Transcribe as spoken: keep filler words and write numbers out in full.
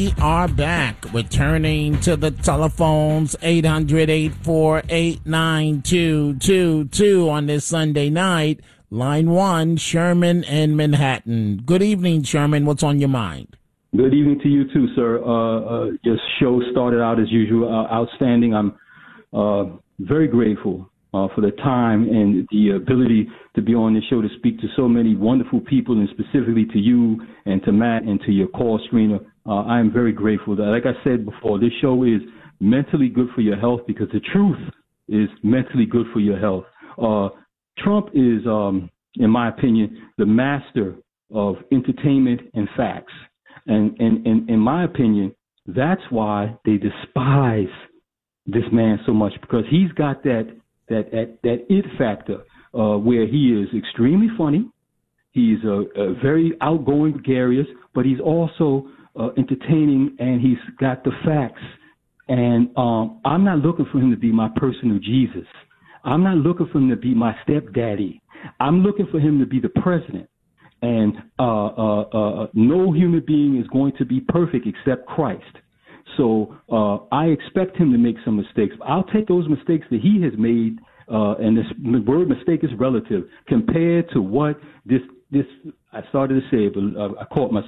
we are back, returning to the telephones, eight hundred, eight four eight, nine two two two on this Sunday night. Line one, Sherman in Manhattan. Good evening, Sherman. What's on your mind? Good evening to you too, sir. Uh, uh, your show started out as usual, uh, outstanding. I'm uh, very grateful uh, for the time and the ability to be on this show to speak to so many wonderful people, and specifically to you and to Matt and to your call screener. Uh, I am very grateful that, like I said before, this show is mentally good for your health, because the truth is mentally good for your health. Uh, Trump is, um, in my opinion, the master of entertainment and facts. And, and, and in my opinion, that's why they despise this man so much, because he's got that that that, that it factor uh, where he is extremely funny. He's a, a very outgoing, gregarious, but he's also uh, entertaining, and he's got the facts. And um, I'm not looking for him to be my personal Jesus. I'm not looking for him to be my stepdaddy. I'm looking for him to be the president. And uh, uh, uh, no human being is going to be perfect except Christ. So uh, I expect him to make some mistakes. I'll take those mistakes that he has made, uh, and this word mistake is relative, compared to what this, this I started to say, but I caught myself.